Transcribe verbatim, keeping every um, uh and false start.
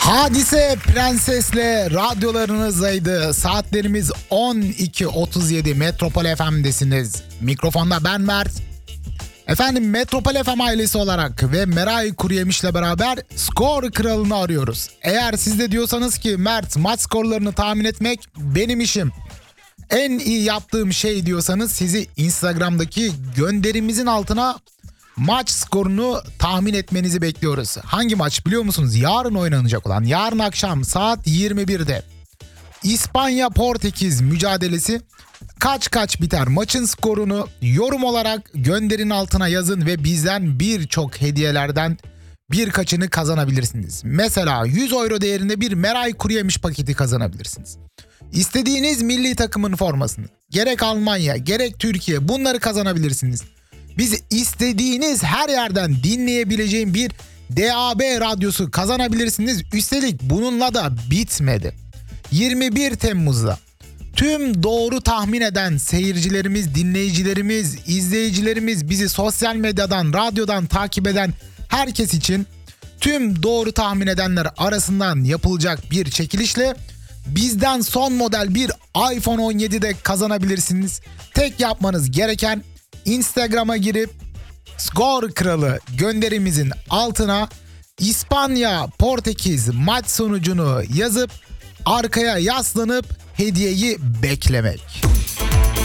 Hadise Prenses'le radyolarınızdaydı. Saatlerimiz on iki otuz yedi. Metropol F M'desiniz. Mikrofonda ben Mert. Efendim, Metropol F M ailesi olarak ve Meray Kuruyemiş'le beraber skor kralını arıyoruz. Eğer siz de diyorsanız ki Mert, maç skorlarını tahmin etmek benim işim, en iyi yaptığım şey diyorsanız, sizi Instagram'daki gönderimizin altına maç skorunu tahmin etmenizi bekliyoruz. Hangi maç biliyor musunuz? Yarın oynanacak olan, yarın akşam saat yirmi birde İspanya-Portekiz mücadelesi. Kaç kaç biter? Maçın skorunu yorum olarak gönderin altına yazın ve bizden birçok hediyelerden birkaçını kazanabilirsiniz. Mesela yüz euro değerinde bir Meray Kuruyemiş paketi kazanabilirsiniz. İstediğiniz milli takımın formasını, gerek Almanya gerek Türkiye, bunları kazanabilirsiniz. Bizi istediğiniz her yerden dinleyebileceğim bir D A B radyosu kazanabilirsiniz. Üstelik bununla da bitmedi. yirmi bir Temmuz'da tüm doğru tahmin eden seyircilerimiz, dinleyicilerimiz, izleyicilerimiz, bizi sosyal medyadan, radyodan takip eden herkes için tüm doğru tahmin edenler arasından yapılacak bir çekilişle bizden son model bir iPhone on yedi de kazanabilirsiniz. Tek yapmanız gereken Instagram'a girip skor kralı gönderimizin altına İspanya Portekiz maç sonucunu yazıp arkaya yaslanıp hediyeyi beklemek.